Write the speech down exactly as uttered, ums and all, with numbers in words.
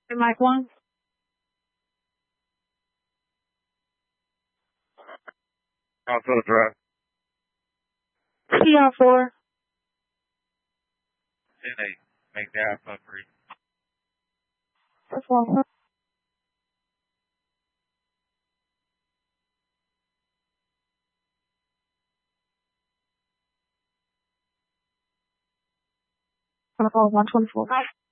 Hey, Mike one. Also drive. T R four. Then they make that for free. Perform. Protocol one twenty-four.